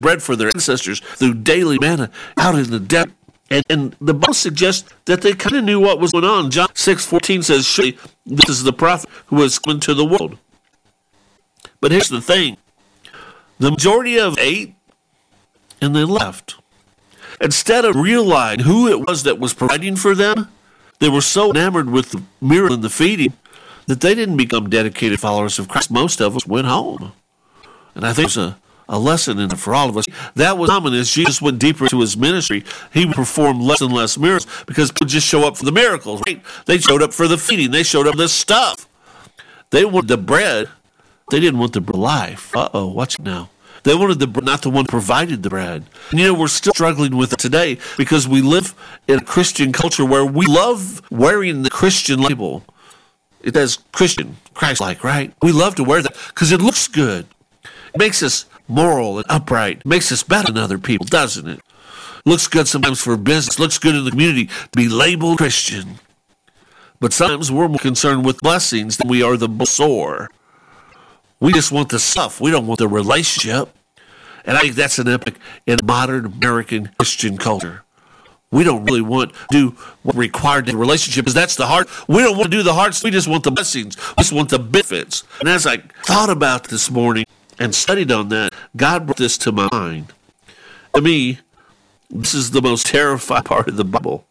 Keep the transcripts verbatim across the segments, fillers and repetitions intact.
bread for their ancestors through daily manna out in the desert. And, and the Bible suggests that they kind of knew what was going on. John six fourteen says, surely this is the prophet who has come into the world. But here's the thing. The majority of ate and they left. Instead of realizing who it was that was providing for them, they were so enamored with the miracle and the feeding that they didn't become dedicated followers of Christ. Most of us went home. And I think there's a, a lesson in it for all of us. That was common as Jesus went deeper into his ministry. He would perform less and less miracles because people just show up for the miracles, right? They showed up for the feeding. They showed up for the stuff. They wanted the bread. They didn't want the bread of life. Uh-oh, watch it now. They wanted the bread, not the one who provided the bread. And you know, we're still struggling with it today because we live in a Christian culture where we love wearing the Christian label. It says Christian, Christ-like, right? We love to wear that because it looks good. It makes us moral and upright. It makes us better than other people, doesn't it? It looks good sometimes for business. It looks good in the community to be labeled Christian. But sometimes we're more concerned with blessings than we are the sore. We just want the stuff. We don't want the relationship. And I think that's an epic in modern American Christian culture. We don't really want to do what's required in a relationship because that's the heart. We don't want to do the hearts. We just want the blessings. We just want the benefits. And as I thought about this morning and studied on that, God brought this to my mind. To me, this is the most terrifying part of the Bible.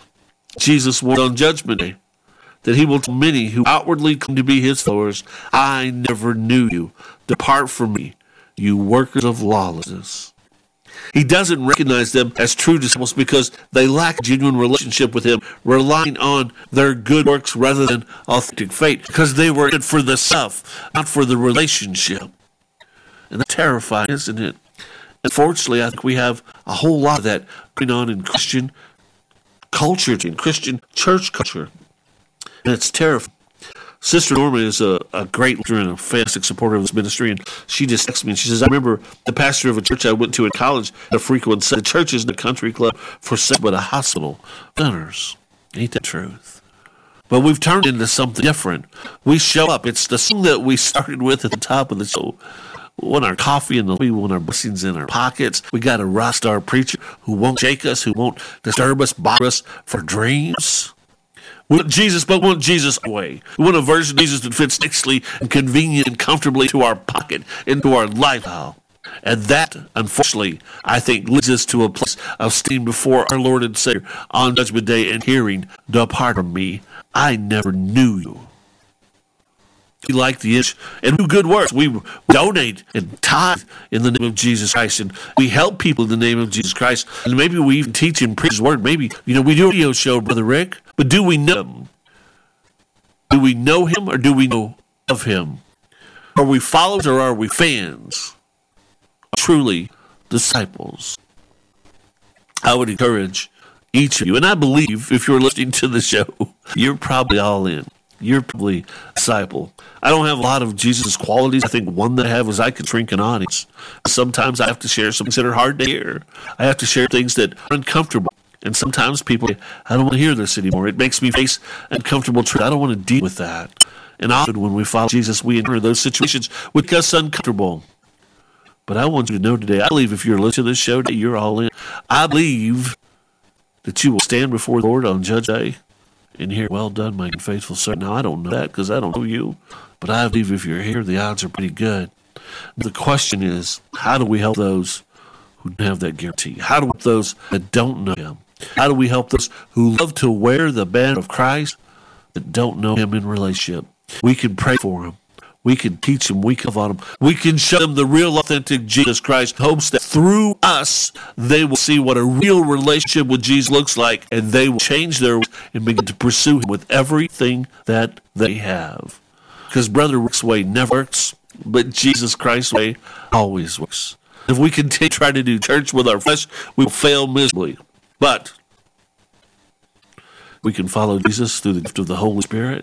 Jesus warned on Judgment Day that he will tell many who outwardly come to be his followers, I never knew you. Depart from me, you workers of lawlessness. He doesn't recognize them as true disciples because they lack a genuine relationship with him, relying on their good works rather than authentic faith, because they were in it for the stuff, not for the relationship. And that's terrifying, isn't it? Unfortunately, I think we have a whole lot of that going on in Christian culture, in Christian church culture. And it's terrifying. Sister Norma is a, a great leader and a fantastic supporter of this ministry, and she just texted me and she says, I remember the pastor of a church I went to in college at a frequent said, the church isn't a country club for sex, but a hospital. Gunners. Ain't that truth? But we've turned into something different. We show up. It's the song that we started with at the top of the show. We want our coffee in the we want our blessings in our pockets. We got a rock star preacher who won't shake us, who won't disturb us, bother us for dreams. We want Jesus, but we want Jesus way. We want a version of Jesus that fits nicely and convenient and comfortably to our pocket, into our lifestyle. And that, unfortunately, I think leads us to a place of standing before our Lord and Savior on Judgment Day and hearing, depart from me, I never knew you. We like the issue and do good works. We donate and tithe in the name of Jesus Christ, and we help people in the name of Jesus Christ. And maybe we even teach and preach His word. Maybe, you know, we do a radio show, Brother Rick, but do we know Him? Do we know Him or do we know of Him? Are we followers or are we fans? Truly disciples. I would encourage each of you, and I believe if you're listening to the show, you're probably all in. You're probably a disciple. I don't have a lot of Jesus' qualities. I think one that I have is I can shrink an audience. Sometimes I have to share some things that are hard to hear. I have to share things that are uncomfortable. And sometimes people say, I don't want to hear this anymore. It makes me face uncomfortable truth. I don't want to deal with that. And often when we follow Jesus, we enter those situations which make us uncomfortable. But I want you to know today, I believe if you're listening to this show today, you're all in. I believe that you will stand before the Lord on Judgment Day and hear, well done, my faithful servant. Now, I don't know that because I don't know you, but I believe if you're here, the odds are pretty good. The question is, how do we help those who don't have that guarantee? How do we help those that don't know Him? How do we help those who love to wear the banner of Christ that don't know Him in relationship? We can pray for them. We can teach them. We can love on them. We can show them the real, authentic Jesus Christ. Hopes that through us, they will see what a real relationship with Jesus looks like, and they will change their ways and begin to pursue Him with everything that they have. Because Brother Rick's way never works, but Jesus Christ's way always works. If we continue to try to do church with our flesh, we will fail miserably. But we can follow Jesus through the gift of the Holy Spirit.